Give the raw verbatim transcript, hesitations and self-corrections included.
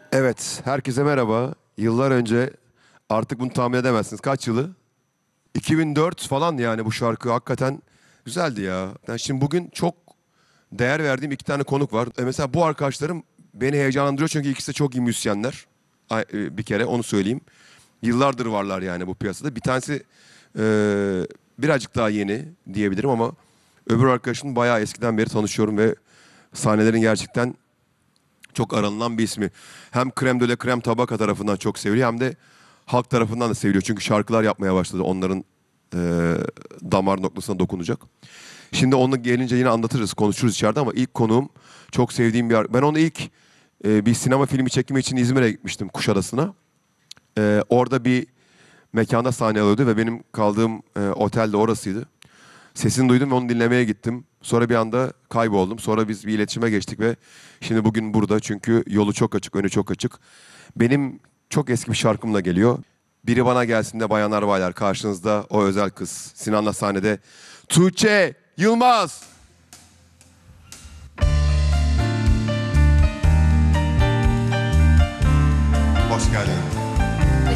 Evet, herkese merhaba. Yıllar önce artık bunu tahmin edemezsiniz. Kaç yılı? iki bin dört falan yani bu şarkı hakikaten güzeldi ya. Ben şimdi bugün çok değer verdiğim iki tane konuk var. E mesela bu arkadaşlarım beni heyecanlandırıyor çünkü ikisi de çok iyi müzisyenler. Ay- e, Bir kere onu söyleyeyim. Yıllardır varlar yani bu piyasada. Bir tanesi e, birazcık daha yeni diyebilirim ama öbür arkadaşım bayağı eskiden beri tanışıyorum ve sahnelerin gerçekten çok aranılan bir ismi. Hem Krem de la Krem Tabaka tarafından çok seviliyor hem de halk tarafından da seviliyor. Çünkü şarkılar yapmaya başladı onların e, damar noktasına dokunacak. Şimdi onu gelince yine anlatırız, konuşuruz içeride ama ilk konuğum çok sevdiğim bir... ar- Ben onu ilk e, bir sinema filmi çekimi için İzmir'e gitmiştim Kuşadası'na. E, orada bir mekanda sahne alıyordu ve benim kaldığım e, otel de orasıydı. Sesini duydum ve onu dinlemeye gittim. Sonra bir anda kayboldum. Sonra biz bir iletişime geçtik ve şimdi bugün burada çünkü yolu çok açık, önü çok açık. Benim çok eski bir şarkımla geliyor. Biri bana gelsin de bayanlar baylar karşınızda o özel kız. Sinan'la sahnede Tuğçe Yılmaz. Hoş geldin.